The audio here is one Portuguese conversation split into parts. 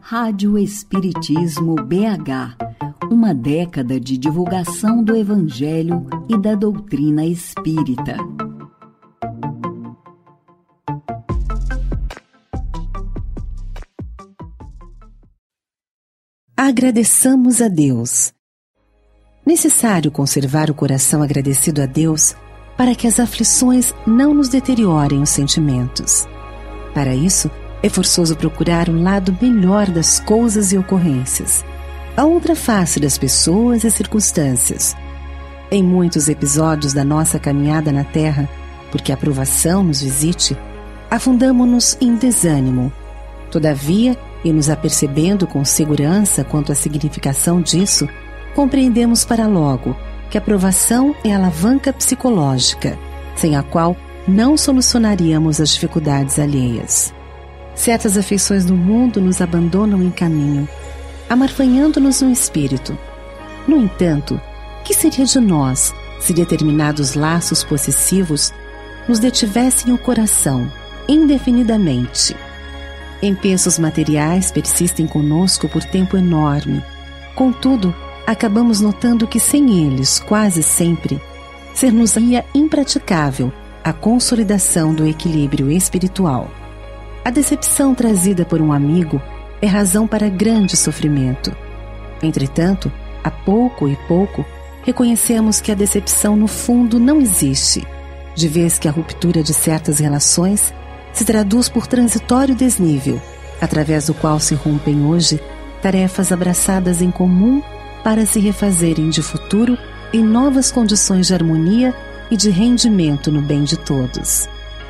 Rádio Espiritismo BH, uma década de divulgação do Evangelho e da doutrina espírita. Agradeçamos a Deus. Necessário conservar o coração agradecido a Deus para que as aflições não nos deteriorem os sentimentos. Para isso, é forçoso procurar o lado melhor das coisas e ocorrências, a outra face das pessoas e circunstâncias. Em muitos episódios da nossa caminhada na Terra, porque a provação nos visite, afundamo-nos em desânimo. Todavia, e nos apercebendo com segurança quanto à significação disso, compreendemos para logo que a provação é a alavanca psicológica, sem a qual não solucionaríamos as dificuldades alheias. Certas afeições do mundo nos abandonam em caminho, amarfanhando-nos no espírito. No entanto, que seria de nós se determinados laços possessivos nos detivessem o coração, indefinidamente? Empeços materiais persistem conosco por tempo enorme. Contudo, acabamos notando que sem eles, quase sempre, ser-nos-ia impraticável a consolidação do equilíbrio espiritual. A decepção trazida por um amigo é razão para grande sofrimento. Entretanto, a pouco e pouco, reconhecemos que a decepção no fundo não existe, de vez que a ruptura de certas relações se traduz por transitório desnível, através do qual se rompem hoje tarefas abraçadas em comum para se refazerem de futuro em novas condições de harmonia e de rendimento no bem de todos.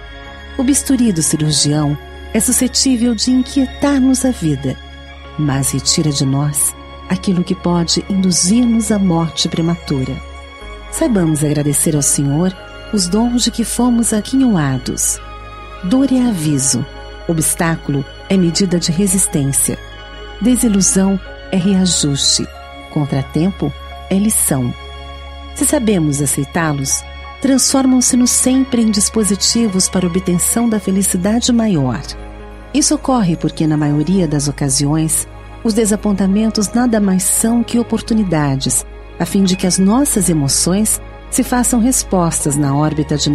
O bisturi do cirurgião é suscetível de inquietar-nos a vida, mas retira de nós aquilo que pode induzir-nos à morte prematura. Saibamos agradecer ao Senhor os dons de que fomos aquinhoados. Dor é aviso, obstáculo é medida de resistência, desilusão é reajuste, contratempo é lição. Se sabemos aceitá-los, transformam-se-nos sempre em dispositivos para a obtenção da felicidade maior. Isso ocorre porque, na maioria das ocasiões, os desapontamentos nada mais são que oportunidades, a fim de que as nossas emoções se façam respostas na órbita de